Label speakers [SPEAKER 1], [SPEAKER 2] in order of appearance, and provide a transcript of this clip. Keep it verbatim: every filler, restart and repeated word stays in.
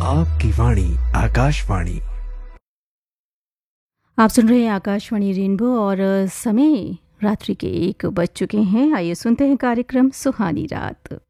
[SPEAKER 1] आपकी वाणी आकाशवाणी।
[SPEAKER 2] आप सुन रहे हैं आकाशवाणी रेनबो और समय रात्रि के एक बज चुके हैं। आइए सुनते हैं कार्यक्रम सुहानी रात।